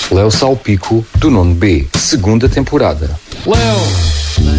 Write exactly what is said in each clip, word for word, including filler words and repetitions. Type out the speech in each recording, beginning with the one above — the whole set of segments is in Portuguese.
Léo Salpico, do nono B, segunda temporada. Léo!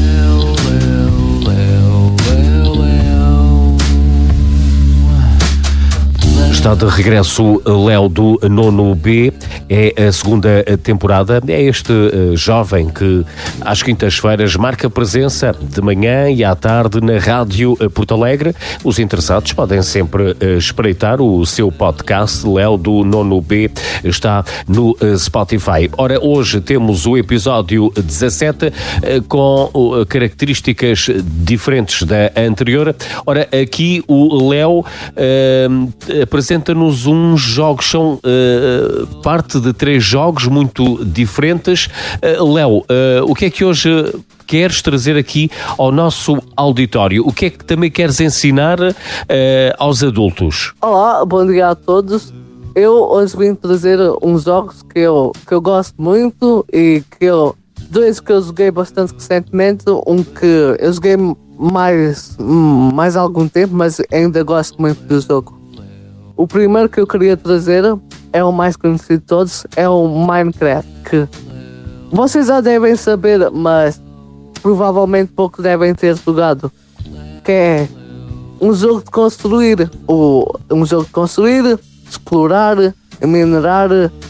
Está de regresso Léo do nono B, é a segunda temporada. É este uh, jovem que às quintas-feiras marca presença de manhã e à tarde na Rádio Porto Alegre. Os interessados podem sempre uh, espreitar o seu podcast. Léo do nono B está no uh, Spotify. Ora, hoje temos o episódio dezassete uh, com uh, características diferentes da anterior. Ora, aqui o Léo uh, apresenta apresenta-nos uns jogos, são uh, parte de três jogos muito diferentes. Uh, Léo, uh, o que é que hoje queres trazer aqui ao nosso auditório? O que é que também queres ensinar uh, aos adultos? Olá, bom dia a todos. Eu hoje vim trazer uns jogos que eu, que eu gosto muito e que eu, dois que eu joguei bastante recentemente, um que eu joguei mais, mais algum tempo, mas ainda gosto muito do jogo. O primeiro que eu queria trazer é o mais conhecido de todos, é o Minecraft, que vocês já devem saber, mas provavelmente pouco devem ter jogado, que é um jogo de construir, o, um jogo de construir, explorar, minerar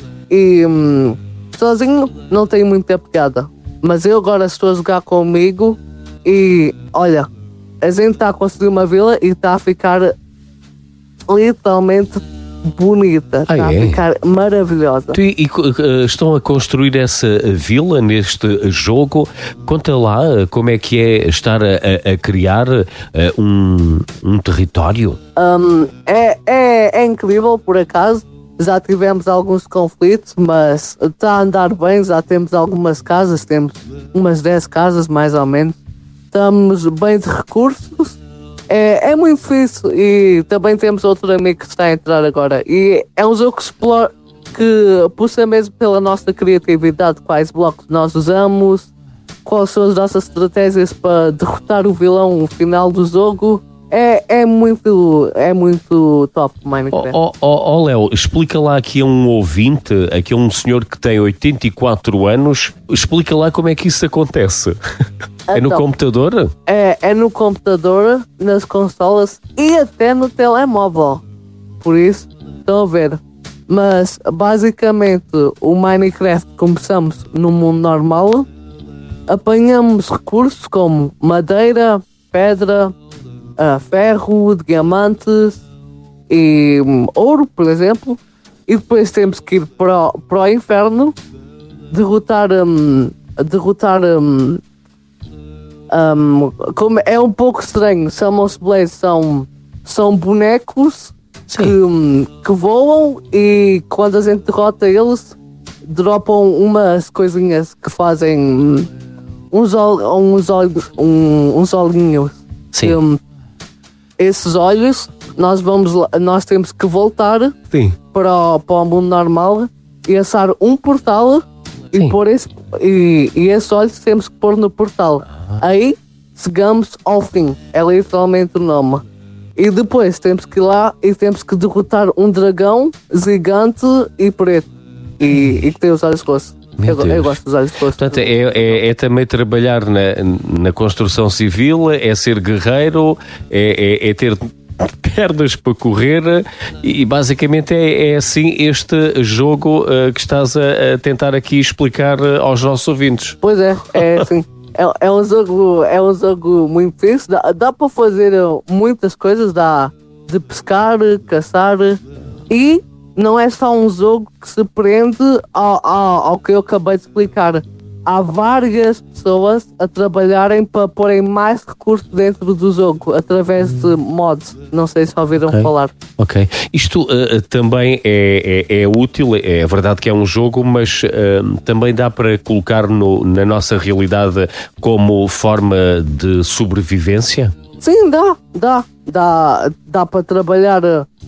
e hum, sozinho não tem muita piada, mas eu agora estou a jogar comigo e olha, a gente está a construir uma vila e está a ficar literalmente bonita, ah, está é? a ficar maravilhosa. E, e uh, estão a construir essa vila neste jogo. Conta lá como é que é estar a, a criar uh, um, um território. Um, é, é, é incrível, por acaso. Já tivemos alguns conflitos, mas está a andar bem. Já temos algumas casas, temos umas dez casas mais ou menos. Estamos bem de recursos. É, é muito difícil e também temos outro amigo que está a entrar agora. E é um jogo que explora, que puxa mesmo pela nossa criatividade, quais blocos nós usamos, quais são as nossas estratégias para derrotar o vilão no final do jogo. É, é, muito, é muito top Minecraft. Ó oh, oh, oh, Léo, explica lá aqui a um ouvinte, aqui a um senhor que tem oitenta e quatro anos, explica lá como é que isso acontece. É no então, computador? É, é no computador, nas consolas e até no telemóvel. Por isso, estão a ver. Mas, basicamente, o Minecraft começamos no mundo normal, apanhamos recursos como madeira, pedra, uh, ferro, diamantes e um, ouro, por exemplo. E depois temos que ir para o, para o inferno, derrotar... Um, derrotar um, Um, como é um pouco estranho, chamam-se Blaze, são, são bonecos que, que voam e quando a gente derrota eles, dropam umas coisinhas que fazem uns, ol, uns, olhos, um, uns olhinhos. Sim. Um, esses olhos, nós, vamos, nós temos que voltar Sim. Para, o, para o mundo normal e assar um portal. E, por esse, e, e esses olhos temos que pôr no portal. Ah. Aí chegamos ao fim. É literalmente o nome. E depois temos que ir lá e temos que derrotar um dragão gigante e preto. E, e que tem os olhos rostos. Eu, eu gosto dos olhos rostos. Portanto, é, é, é também trabalhar na, na construção civil, é ser guerreiro, é, é, é ter pernas para correr e basicamente é, é assim este jogo uh, que estás a, a tentar aqui explicar aos nossos ouvintes. Pois é, é assim. É, é, um jogo, é um jogo muito difícil, dá, dá para fazer muitas coisas, dá de pescar, caçar e não é só um jogo que se prende ao, ao, ao que eu acabei de explicar. Há várias pessoas a trabalharem para porem mais recursos dentro do jogo através de mods. Não sei se ouviram okay. falar. Ok. Isto uh, também é, é, é útil, é verdade que é um jogo, mas uh, também dá para colocar no, na nossa realidade como forma de sobrevivência? Sim, dá, dá. Dá, dá para trabalhar